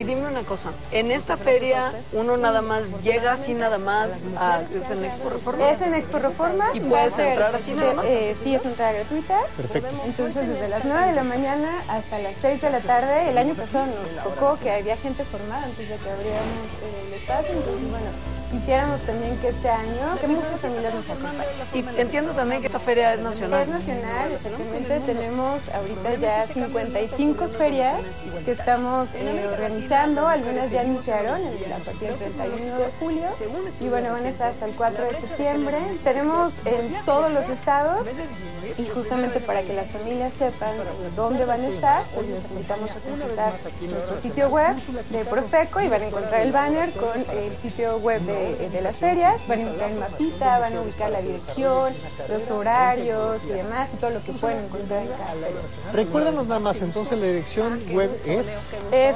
dime una cosa, en esta feria uno nada más llega así nada más ¿es en Expo Reforma? Es en Expo Reforma. ¿Y puedes entrar así nada más? Sí, es entrada gratuita. Perfecto. Entonces, desde las 9 de la mañana hasta las 6 de la tarde, el año pasado nos tocó que había gente formada antes de que abriéramos el espacio, entonces, bueno, quisiéramos también que este año, que muchas familias nos acompañen. Y entiendo también que esta feria es nacional. Es nacional, exactamente. Tenemos ahorita ya 55 ferias que estamos organizando. Algunas ya iniciaron a partir del 31 de julio. Y bueno, van a estar hasta el 4 de septiembre. Tenemos en todos los estados. Y justamente para que las familias sepan dónde van a estar, pues les invitamos a consultar nuestro sitio web de Profeco y van a encontrar el banner con el sitio web de las ferias, van a encontrar el mapita, van a ubicar la dirección, los horarios y demás, y todo lo que pueden encontrar en cada feria. Recuérdanos nada más, entonces la dirección web es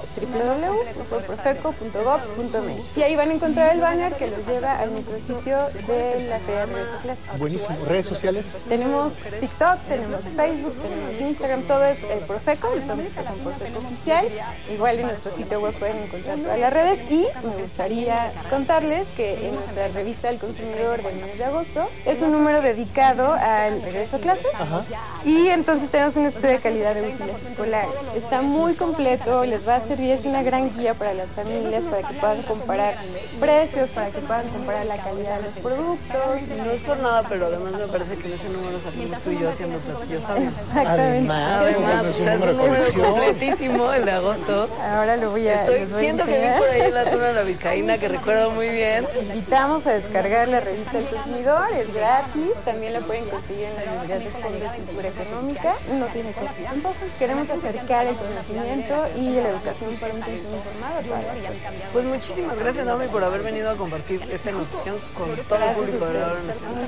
www.profeco.gov.mx y ahí van a encontrar el banner que los lleva al micrositio de la Feria de Regreso a Clases. Buenísimo. ¿Redes sociales? Tenemos TikTok, tenemos Facebook, tenemos Instagram, todo es Profeco, estamos con Profeco Oficial. Igual en nuestro sitio web pueden encontrar todas las redes y me gustaría contarles que en nuestra revista del consumidor del mes de agosto es un número dedicado al regreso a clases. Ajá. Y entonces tenemos un estudio de calidad de útiles escolares. Está muy completo, les va a servir, es una gran guía para las familias, para que puedan comparar precios, para que puedan comparar la calidad de los productos. No es por nada, pero además me parece que en ese número salimos tú y yo haciendo platillos. Además, O sea, es un número completísimo el de agosto. Ahora lo voy a Siento que vi por ahí el atún a la vizcaína, que recuerdo muy bien. Invitamos a descargar la revista del consumidor, es gratis, también la pueden conseguir en las librerías de Fondo de Cultura Económica, no tiene costo tampoco. Queremos acercar el conocimiento y la educación para un consumo informado a todas las personas. Pues muchísimas gracias, Naomi, por haber venido a compartir esta notición con todo el público de la Hora Nacional.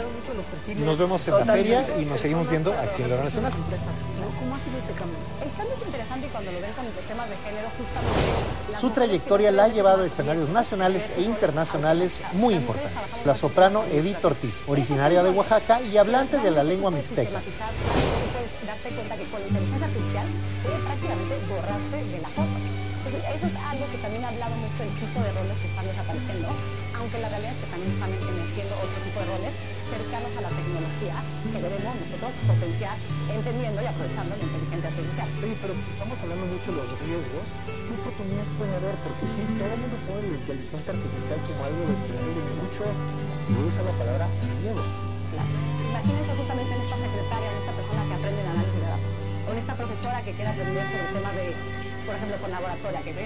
Nos vemos en la feria y nos seguimos viendo aquí en la Hora Nacional. ¿Cómo ha sido este cambio? El cambio es interesante cuando lo ven con los temas de género, justamente. Su trayectoria la ha llevado a escenarios nacionales e internacionales muy importantes. La soprano Edith Ortiz, originaria de Oaxaca y hablante de la lengua mixteca. Puedes darte cuenta que con la inteligencia artificial puedes prácticamente borrarte de la foto. Entonces, eso es algo que también hablaba mucho del tipo de roles que están desapareciendo, aunque la realidad es que también están emergiendo otro tipo de roles cercanos a la tecnología que debemos nosotros potenciar entendiendo y aprovechando la inteligencia artificial. Oye, pero estamos hablando mucho de los riesgos. ¿Qué oportunidades puede haber? Porque sí, todo el mundo pone la inteligencia artificial como algo de tenerle mucho y usa la palabra miedo. Claro. Imagínense justamente en esta secretaria, en esta persona que aprende el análisis de datos, o en esta profesora que quiere aprender sobre el tema de, por ejemplo, con laboratoria, que